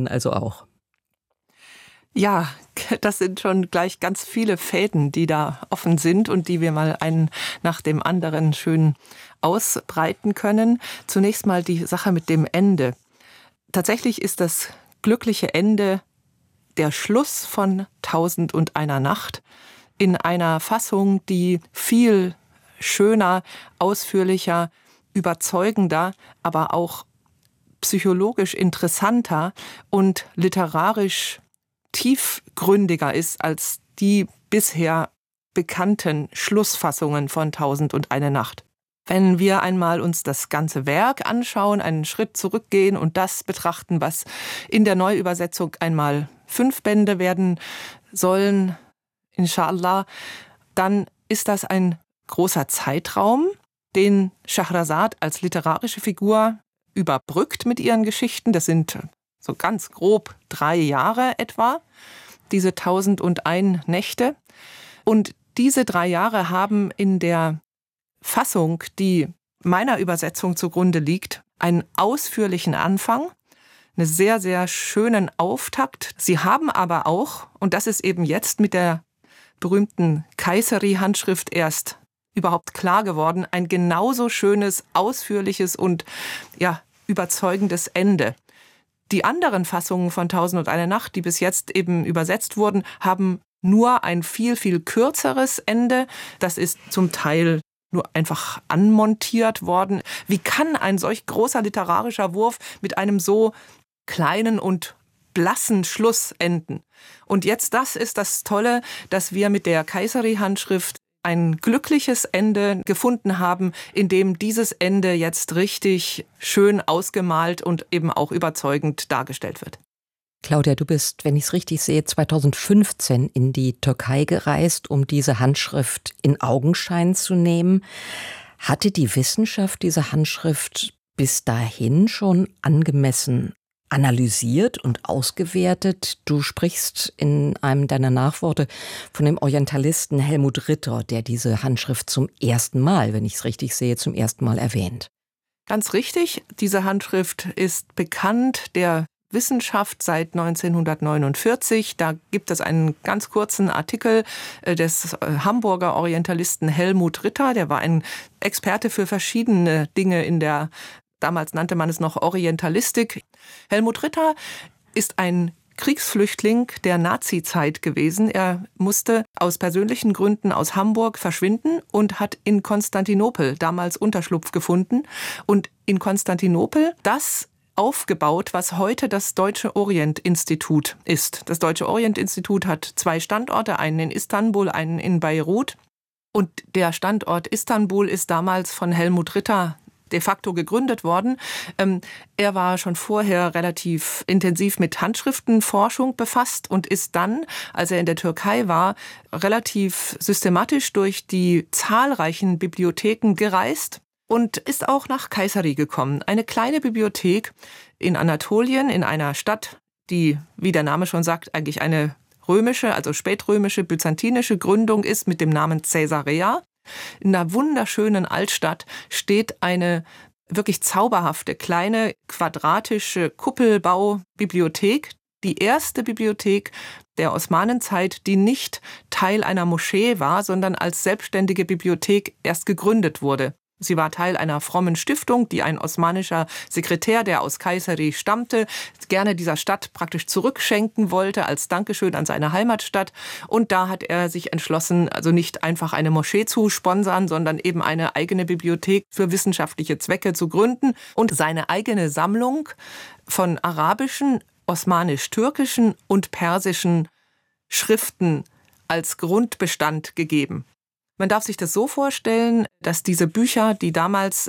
Hörerinnen also auch. Ja, das sind schon gleich ganz viele Fäden, die da offen sind und die wir mal einen nach dem anderen schön ausbreiten können. Zunächst mal die Sache mit dem Ende. Tatsächlich ist das glückliche Ende der Schluss von 1001 Nacht in einer Fassung, die viel schöner, ausführlicher, überzeugender, aber auch psychologisch interessanter und literarisch tiefgründiger ist als die bisher bekannten Schlussfassungen von 1001 Nacht. Wenn wir einmal uns das ganze Werk anschauen, einen Schritt zurückgehen und das betrachten, was in der Neuübersetzung einmal 5 Bände werden sollen, inshallah, dann ist das ein großer Zeitraum, den Schahrazad als literarische Figur überbrückt mit ihren Geschichten. Das sind so ganz grob 3 Jahre etwa, diese 1001 Nächte. Und diese 3 Jahre haben in der Fassung, die meiner Übersetzung zugrunde liegt, einen ausführlichen Anfang, einen sehr, sehr schönen Auftakt. Sie haben aber auch, und das ist eben jetzt mit der berühmten Kayseri-Handschrift erst überhaupt klar geworden, ein genauso schönes, ausführliches und überzeugendes Ende. Die anderen Fassungen von 1001 Nacht, die bis jetzt eben übersetzt wurden, haben nur ein viel, viel kürzeres Ende. Das ist zum Teil nur einfach anmontiert worden. Wie kann ein solch großer literarischer Wurf mit einem so kleinen und blassen Schluss enden? Und jetzt, das ist das Tolle, dass wir mit der Kayseri-Handschrift ein glückliches Ende gefunden haben, in dem dieses Ende jetzt richtig schön ausgemalt und eben auch überzeugend dargestellt wird. Claudia, du bist, wenn ich es richtig sehe, 2015 in die Türkei gereist, um diese Handschrift in Augenschein zu nehmen. Hatte die Wissenschaft diese Handschrift bis dahin schon angemessen analysiert und ausgewertet? Du sprichst in einem deiner Nachworte von dem Orientalisten Helmut Ritter, der diese Handschrift zum ersten Mal, wenn ich es richtig sehe, zum ersten Mal erwähnt. Ganz richtig, diese Handschrift ist bekannt der Wissenschaft seit 1949. Da gibt es einen ganz kurzen Artikel des Hamburger Orientalisten Helmut Ritter. Der war ein Experte für verschiedene Dinge in der, damals nannte man es noch Orientalistik. Helmut Ritter ist ein Kriegsflüchtling der Nazizeit gewesen. Er musste aus persönlichen Gründen aus Hamburg verschwinden und hat in Konstantinopel damals Unterschlupf gefunden. Und in Konstantinopel das aufgebaut, was heute das Deutsche Orient-Institut ist. Das Deutsche Orient-Institut hat 2 Standorte, einen in Istanbul, einen in Beirut. Und der Standort Istanbul ist damals von Helmut Ritter de facto gegründet worden. Er war schon vorher relativ intensiv mit Handschriftenforschung befasst und ist dann, als er in der Türkei war, relativ systematisch durch die zahlreichen Bibliotheken gereist und ist auch nach Kayseri gekommen. Eine kleine Bibliothek in Anatolien, in einer Stadt, die, wie der Name schon sagt, eigentlich eine römische, also spätrömische, byzantinische Gründung ist mit dem Namen Caesarea. In einer wunderschönen Altstadt steht eine wirklich zauberhafte, kleine, quadratische Kuppelbaubibliothek. Die erste Bibliothek der Osmanenzeit, die nicht Teil einer Moschee war, sondern als selbstständige Bibliothek erst gegründet wurde. Sie war Teil einer frommen Stiftung, die ein osmanischer Sekretär, der aus Kayseri stammte, gerne dieser Stadt praktisch zurückschenken wollte als Dankeschön an seine Heimatstadt. Und da hat er sich entschlossen, also nicht einfach eine Moschee zu sponsern, sondern eben eine eigene Bibliothek für wissenschaftliche Zwecke zu gründen und seine eigene Sammlung von arabischen, osmanisch-türkischen und persischen Schriften als Grundbestand gegeben. Man darf sich das so vorstellen, dass diese Bücher, die damals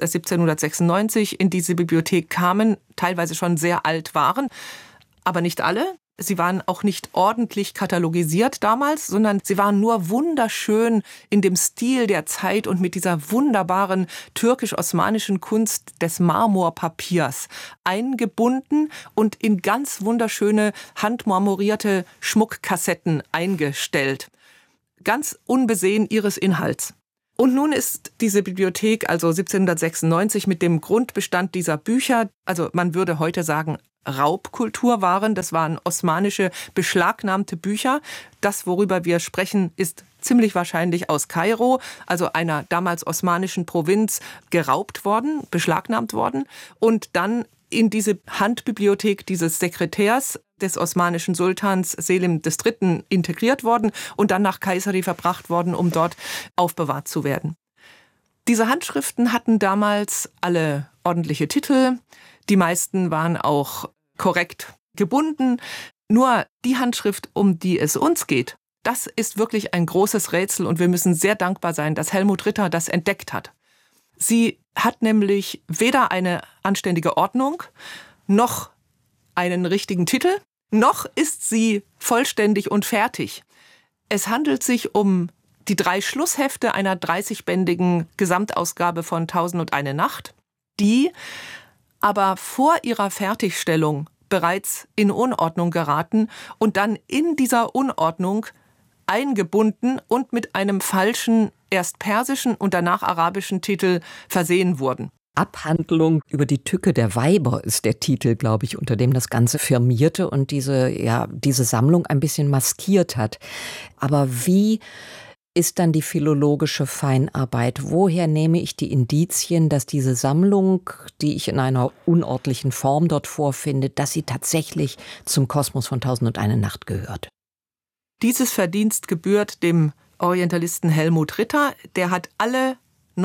1796 in diese Bibliothek kamen, teilweise schon sehr alt waren, aber nicht alle. Sie waren auch nicht ordentlich katalogisiert damals, sondern sie waren nur wunderschön in dem Stil der Zeit und mit dieser wunderbaren türkisch-osmanischen Kunst des Marmorpapiers eingebunden und in ganz wunderschöne handmarmorierte Schmuckkassetten eingestellt. Ganz unbesehen ihres Inhalts. Und nun ist diese Bibliothek, also 1796, mit dem Grundbestand dieser Bücher, also man würde heute sagen, Raubkultur waren. Das waren osmanische beschlagnahmte Bücher. Das, worüber wir sprechen, ist ziemlich wahrscheinlich aus Kairo, also einer damals osmanischen Provinz, geraubt worden, beschlagnahmt worden und dann in diese Handbibliothek dieses Sekretärs des osmanischen Sultans Selim III. Integriert worden und dann nach Kayseri verbracht worden, um dort aufbewahrt zu werden. Diese Handschriften hatten damals alle ordentliche Titel. Die meisten waren auch korrekt gebunden. Nur die Handschrift, um die es uns geht, das ist wirklich ein großes Rätsel und wir müssen sehr dankbar sein, dass Helmut Ritter das entdeckt hat. Sie hat nämlich weder eine anständige Ordnung, noch einen richtigen Titel, noch ist sie vollständig und fertig. Es handelt sich um die 3 Schlusshefte einer 30-bändigen Gesamtausgabe von 1001 Nacht, die aber vor ihrer Fertigstellung bereits in Unordnung geraten und dann in dieser Unordnung eingebunden und mit einem falschen, erst persischen und danach arabischen Titel versehen wurden. Abhandlung über die Tücke der Weiber ist der Titel, glaube ich, unter dem das Ganze firmierte und diese Sammlung ein bisschen maskiert hat. Aber wie ist dann die philologische Feinarbeit? Woher nehme ich die Indizien, dass diese Sammlung, die ich in einer unordentlichen Form dort vorfinde, dass sie tatsächlich zum Kosmos von 1001 Nacht gehört? Dieses Verdienst gebührt dem Orientalisten Helmut Ritter. Der hat alle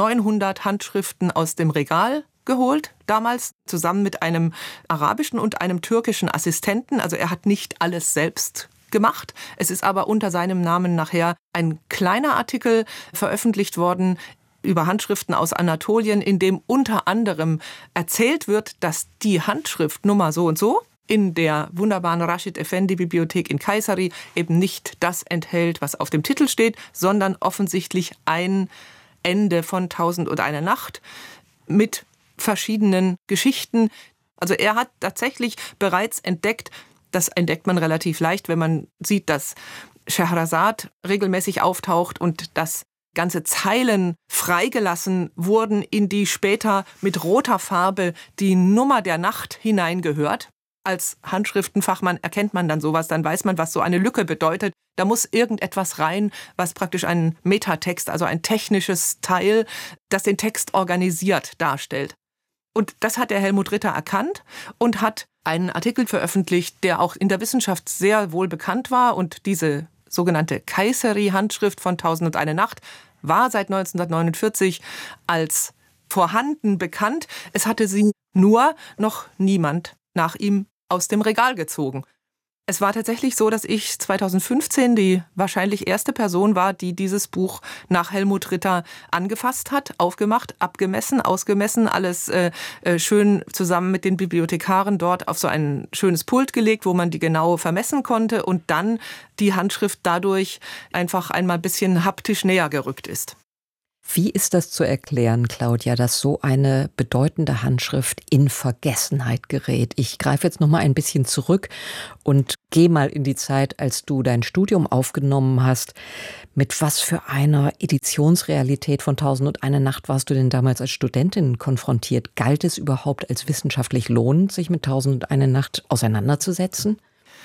900 Handschriften aus dem Regal geholt, damals zusammen mit einem arabischen und einem türkischen Assistenten. Also er hat nicht alles selbst gemacht. Es ist aber unter seinem Namen nachher ein kleiner Artikel veröffentlicht worden über Handschriften aus Anatolien, in dem unter anderem erzählt wird, dass die Handschrift Nummer so und so in der wunderbaren Rashid Effendi Bibliothek in Kayseri eben nicht das enthält, was auf dem Titel steht, sondern offensichtlich ein Ende von 1001 Nacht mit verschiedenen Geschichten. Also er hat tatsächlich bereits entdeckt, das entdeckt man relativ leicht, wenn man sieht, dass Scheherazad regelmäßig auftaucht und dass ganze Zeilen freigelassen wurden, in die später mit roter Farbe die Nummer der Nacht hineingehört. Als Handschriftenfachmann erkennt man dann sowas, dann weiß man, was so eine Lücke bedeutet. Da muss irgendetwas rein, was praktisch einen Metatext, also ein technisches Teil, das den Text organisiert, darstellt. Und das hat der Helmut Ritter erkannt und hat einen Artikel veröffentlicht, der auch in der Wissenschaft sehr wohl bekannt war. Und diese sogenannte Kayseri-Handschrift von 1001 Nacht war seit 1949 als vorhanden bekannt. Es hatte sie nur noch niemand nach ihm aus dem Regal gezogen. Es war tatsächlich so, dass ich 2015 die wahrscheinlich erste Person war, die dieses Buch nach Helmut Ritter angefasst hat, aufgemacht, abgemessen, ausgemessen, alles schön zusammen mit den Bibliothekaren dort auf so ein schönes Pult gelegt, wo man die genau vermessen konnte und dann die Handschrift dadurch einfach einmal ein bisschen haptisch näher gerückt ist. Wie ist das zu erklären, Claudia, dass so eine bedeutende Handschrift in Vergessenheit gerät? Ich greife jetzt noch mal ein bisschen zurück und gehe mal in die Zeit, als du dein Studium aufgenommen hast. Mit was für einer Editionsrealität von 1001 Nacht warst du denn damals als Studentin konfrontiert? Galt es überhaupt als wissenschaftlich lohnend, sich mit 1001 Nacht auseinanderzusetzen?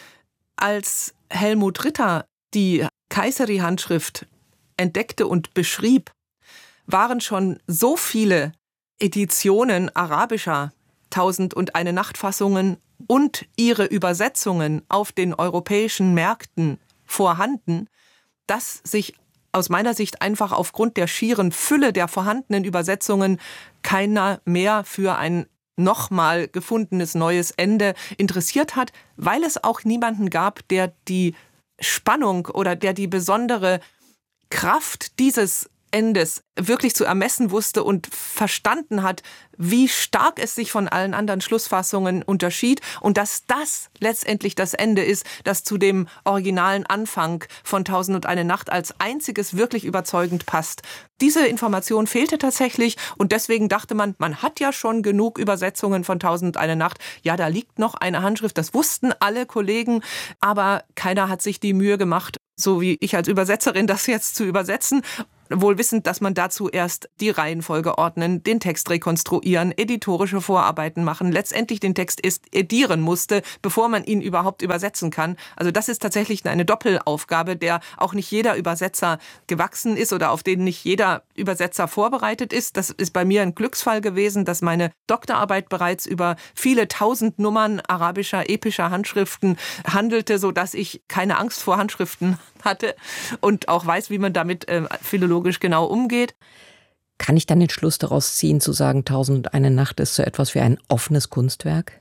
Als Helmut Ritter die Kayseri-Handschrift entdeckte und beschrieb, waren schon so viele Editionen arabischer 1001 Nachtfassungen und ihre Übersetzungen auf den europäischen Märkten vorhanden, dass sich aus meiner Sicht einfach aufgrund der schieren Fülle der vorhandenen Übersetzungen keiner mehr für ein nochmal gefundenes neues Ende interessiert hat, weil es auch niemanden gab, der die Spannung oder der die besondere Kraft dieses Endes wirklich zu ermessen wusste und verstanden hat, wie stark es sich von allen anderen Schlussfassungen unterschied und dass das letztendlich das Ende ist, das zu dem originalen Anfang von 1001 Nacht als einziges wirklich überzeugend passt. Diese Information fehlte tatsächlich und deswegen dachte man, man hat ja schon genug Übersetzungen von 1001 Nacht. Ja, da liegt noch eine Handschrift, das wussten alle Kollegen, aber keiner hat sich die Mühe gemacht, so wie ich als Übersetzerin das jetzt zu übersetzen. wohl wissend, dass man dazu erst die Reihenfolge ordnen, den Text rekonstruieren, editorische Vorarbeiten machen, letztendlich den Text edieren musste, bevor man ihn überhaupt übersetzen kann. Also das ist tatsächlich eine Doppelaufgabe, der auch nicht jeder Übersetzer gewachsen ist oder auf den nicht jeder Übersetzer vorbereitet ist. Das ist bei mir ein Glücksfall gewesen, dass meine Doktorarbeit bereits über viele tausend Nummern arabischer, epischer Handschriften handelte, sodass ich keine Angst vor Handschriften hatte und auch weiß, wie man damit philologisch genau umgeht. Kann ich dann den Schluss daraus ziehen, zu sagen, 1001 Nacht ist so etwas wie ein offenes Kunstwerk?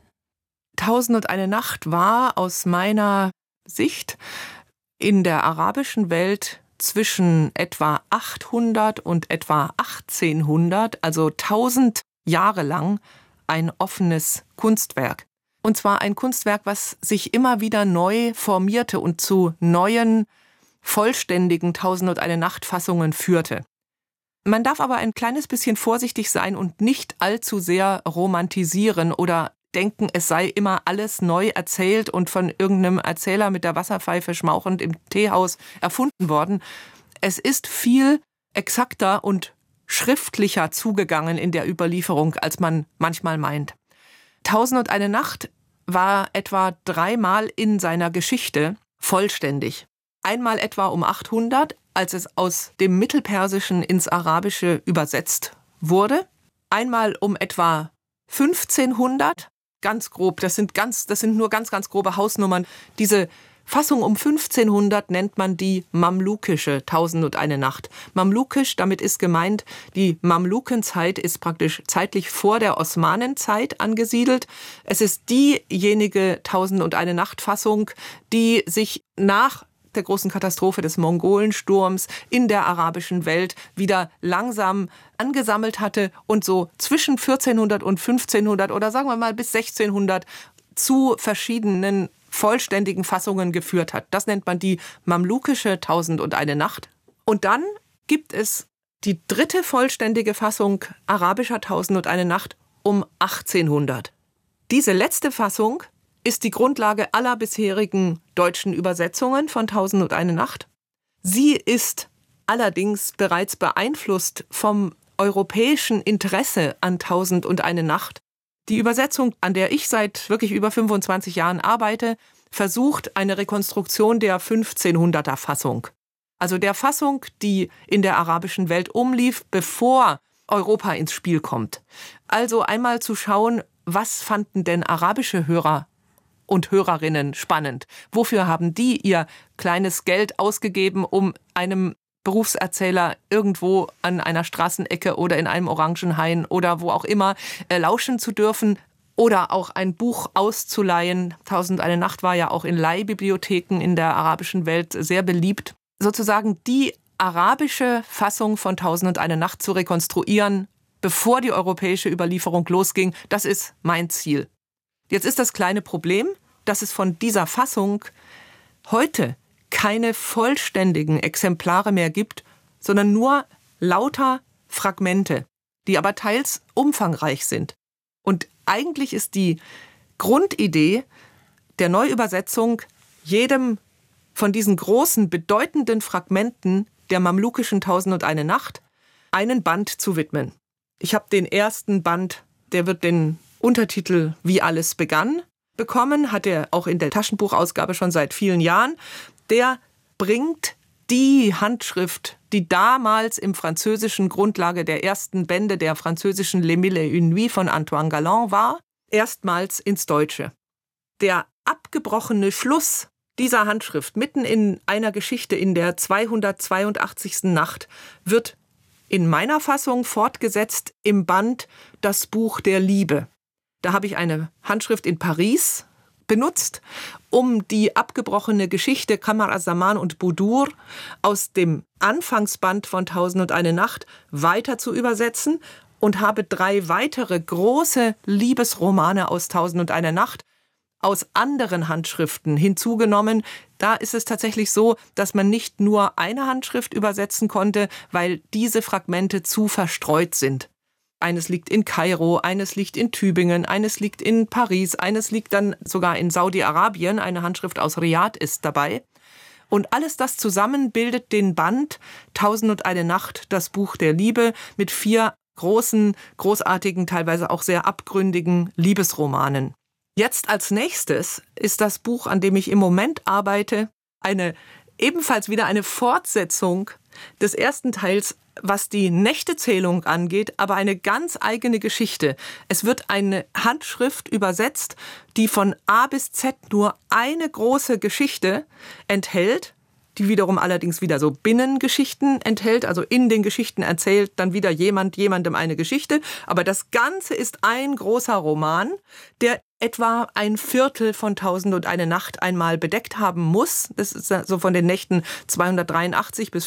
1001 Nacht war aus meiner Sicht in der arabischen Welt zwischen etwa 800 und etwa 1800, also 1000 Jahre lang, ein offenes Kunstwerk. Und zwar ein Kunstwerk, was sich immer wieder neu formierte und zu neuen, vollständigen 1001 Nacht-Fassungen führte. Man darf aber ein kleines bisschen vorsichtig sein und nicht allzu sehr romantisieren oder denken, es sei immer alles neu erzählt und von irgendeinem Erzähler mit der Wasserpfeife schmauchend im Teehaus erfunden worden. Es ist viel exakter und schriftlicher zugegangen in der Überlieferung, als man manchmal meint. 1001 Nacht war etwa 3-mal in seiner Geschichte vollständig. Einmal etwa um 800, als es aus dem Mittelpersischen ins Arabische übersetzt wurde. Einmal um etwa 1500, ganz grob, das sind nur ganz grobe Hausnummern. Diese Fassung um 1500 nennt man die mamlukische 1001 Nacht. Mamlukisch, damit ist gemeint, die Mamlukenzeit ist praktisch zeitlich vor der Osmanenzeit angesiedelt. Es ist diejenige 1001 Nacht Fassung, die sich nach der großen Katastrophe des Mongolensturms in der arabischen Welt wieder langsam angesammelt hatte und so zwischen 1400 und 1500 oder sagen wir mal bis 1600 zu verschiedenen vollständigen Fassungen geführt hat. Das nennt man die mamlukische 1001 Nacht. Und dann gibt es die dritte vollständige Fassung arabischer 1001 Nacht um 1800. Diese letzte Fassung ist die Grundlage aller bisherigen deutschen Übersetzungen von 1001 Nacht. Sie ist allerdings bereits beeinflusst vom europäischen Interesse an 1001 Nacht. Die Übersetzung, an der ich seit wirklich über 25 Jahren arbeite, versucht eine Rekonstruktion der 1500er Fassung. Also der Fassung, die in der arabischen Welt umlief, bevor Europa ins Spiel kommt. Also einmal zu schauen, was fanden denn arabische Hörer und Hörerinnen spannend? Wofür haben die ihr kleines Geld ausgegeben, um einem Berufserzähler irgendwo an einer Straßenecke oder in einem Orangenhain oder wo auch immer lauschen zu dürfen oder auch ein Buch auszuleihen? 1001 Nacht war ja auch in Leihbibliotheken in der arabischen Welt sehr beliebt. Sozusagen die arabische Fassung von 1001 Nacht zu rekonstruieren, bevor die europäische Überlieferung losging, das ist mein Ziel. Jetzt ist das kleine Problem, dass es von dieser Fassung heute keine vollständigen Exemplare mehr gibt, sondern nur lauter Fragmente, die aber teils umfangreich sind. Und eigentlich ist die Grundidee der Neuübersetzung, jedem von diesen großen, bedeutenden Fragmenten der mamlukischen 1001 Nacht einen Band zu widmen. Ich habe den ersten Band, der wird den Untertitel Wie alles begann bekommen, hat er auch in der Taschenbuchausgabe schon seit vielen Jahren. Der bringt die Handschrift, die damals im Französischen Grundlage der ersten Bände der französischen Les Mille et une Nuits von Antoine Galland war, erstmals ins Deutsche. Der abgebrochene Schluss dieser Handschrift mitten in einer Geschichte in der 282. Nacht wird in meiner Fassung fortgesetzt im Band Das Buch der Liebe. Da habe ich eine Handschrift in Paris benutzt, um die abgebrochene Geschichte Qamar az-Zaman und Budur aus dem Anfangsband von 1001 Nacht weiter zu übersetzen und habe 3 weitere große Liebesromane aus 1001 Nacht aus anderen Handschriften hinzugenommen. Da ist es tatsächlich so, dass man nicht nur eine Handschrift übersetzen konnte, weil diese Fragmente zu verstreut sind. Eines liegt in Kairo, eines liegt in Tübingen, eines liegt in Paris, eines liegt dann sogar in Saudi-Arabien. Eine Handschrift aus Riad ist dabei. Und alles das zusammen bildet den Band 1001 Nacht, das Buch der Liebe, mit 4 großen, großartigen, teilweise auch sehr abgründigen Liebesromanen. Jetzt als nächstes ist das Buch, an dem ich im Moment arbeite, ebenfalls wieder eine Fortsetzung des ersten Teils, was die Nächtezählung angeht, aber eine ganz eigene Geschichte. Es wird eine Handschrift übersetzt, die von A bis Z nur eine große Geschichte enthält, die wiederum allerdings wieder so Binnengeschichten enthält, also in den Geschichten erzählt dann wieder jemandem eine Geschichte. Aber das Ganze ist ein großer Roman, der etwa ein Viertel von 1001 Nacht einmal bedeckt haben muss. Das ist so von den Nächten 283 bis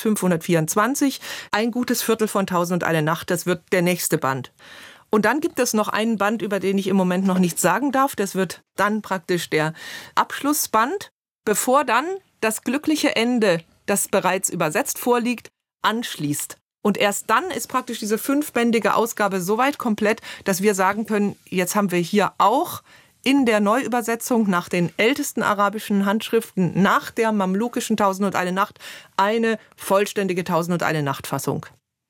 524. Ein gutes Viertel von 1001 Nacht, das wird der nächste Band. Und dann gibt es noch einen Band, über den ich im Moment noch nichts sagen darf. Das wird dann praktisch der Abschlussband, bevor dann das glückliche Ende, das bereits übersetzt vorliegt, anschließt. Und erst dann ist praktisch diese 5-bändige Ausgabe soweit komplett, dass wir sagen können, jetzt haben wir hier auch in der Neuübersetzung nach den ältesten arabischen Handschriften, nach der mamlukischen 1001 Nacht, eine vollständige 1001 Nacht-Fassung.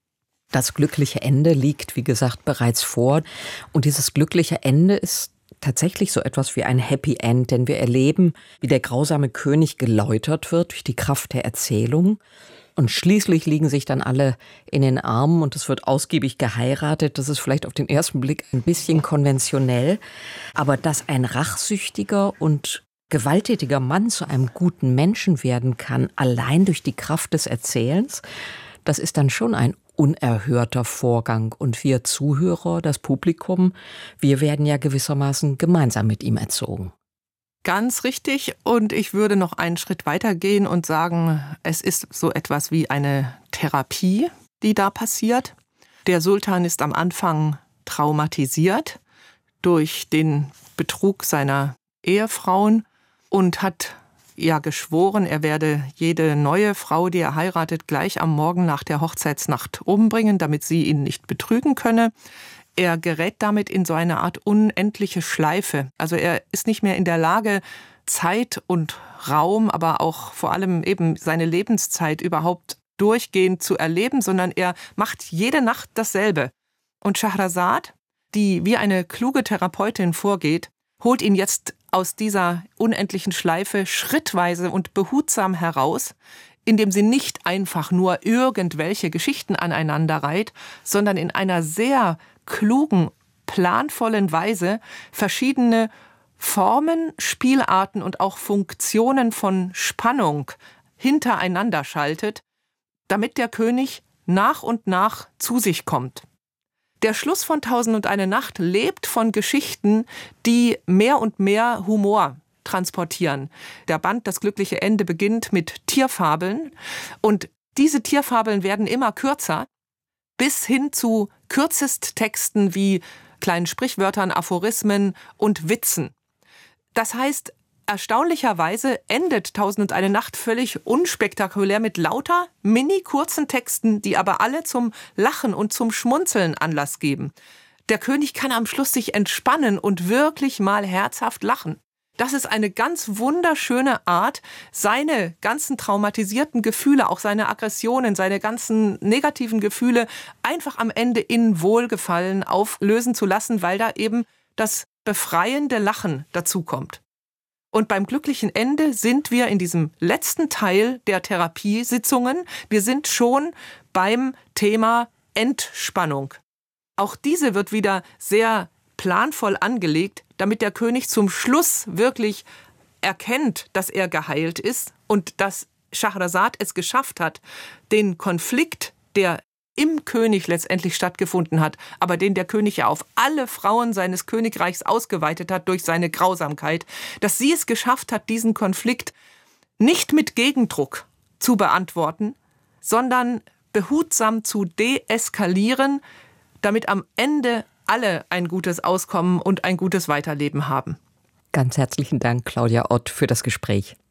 Das glückliche Ende liegt, wie gesagt, bereits vor. Und dieses glückliche Ende ist tatsächlich so etwas wie ein Happy End, denn wir erleben, wie der grausame König geläutert wird durch die Kraft der Erzählung. Und schließlich liegen sich dann alle in den Armen und es wird ausgiebig geheiratet. Das ist vielleicht auf den ersten Blick ein bisschen konventionell. Aber dass ein rachsüchtiger und gewalttätiger Mann zu einem guten Menschen werden kann, allein durch die Kraft des Erzählens, das ist dann schon ein unerhörter Vorgang. Und wir Zuhörer, das Publikum, wir werden ja gewissermaßen gemeinsam mit ihm erzogen. Ganz richtig. Und ich würde noch einen Schritt weiter gehen und sagen, es ist so etwas wie eine Therapie, die da passiert. Der Sultan ist am Anfang traumatisiert durch den Betrug seiner Ehefrauen und hat ja geschworen, er werde jede neue Frau, die er heiratet, gleich am Morgen nach der Hochzeitsnacht umbringen, damit sie ihn nicht betrügen könne. Er gerät damit in so eine Art unendliche Schleife. Also er ist nicht mehr in der Lage, Zeit und Raum, aber auch vor allem eben seine Lebenszeit überhaupt durchgehend zu erleben, sondern er macht jede Nacht dasselbe. Und Schahrazad, die wie eine kluge Therapeutin vorgeht, holt ihn jetzt aus dieser unendlichen Schleife schrittweise und behutsam heraus, indem sie nicht einfach nur irgendwelche Geschichten aneinander reiht, sondern in einer sehr klugen, planvollen Weise verschiedene Formen, Spielarten und auch Funktionen von Spannung hintereinander schaltet, damit der König nach und nach zu sich kommt. Der Schluss von 1001 Nacht lebt von Geschichten, die mehr und mehr Humor transportieren. Der Band Das glückliche Ende beginnt mit Tierfabeln und diese Tierfabeln werden immer kürzer, bis hin zu Kürzesttexten wie kleinen Sprichwörtern, Aphorismen und Witzen. Das heißt, erstaunlicherweise endet 1001 Nacht völlig unspektakulär mit lauter mini-kurzen Texten, die aber alle zum Lachen und zum Schmunzeln Anlass geben. Der König kann am Schluss sich entspannen und wirklich mal herzhaft lachen. Das ist eine ganz wunderschöne Art, seine ganzen traumatisierten Gefühle, auch seine Aggressionen, seine ganzen negativen Gefühle einfach am Ende in Wohlgefallen auflösen zu lassen, weil da eben das befreiende Lachen dazukommt. Und beim glücklichen Ende sind wir in diesem letzten Teil der Therapiesitzungen. Wir sind schon beim Thema Entspannung. Auch diese wird wieder sehr planvoll angelegt, damit der König zum Schluss wirklich erkennt, dass er geheilt ist und dass Schahrazad es geschafft hat, den Konflikt, der im König letztendlich stattgefunden hat, aber den der König ja auf alle Frauen seines Königreichs ausgeweitet hat durch seine Grausamkeit, dass sie es geschafft hat, diesen Konflikt nicht mit Gegendruck zu beantworten, sondern behutsam zu deeskalieren, damit am Ende alle ein gutes Auskommen und ein gutes Weiterleben haben. Ganz herzlichen Dank, Claudia Ott, für das Gespräch.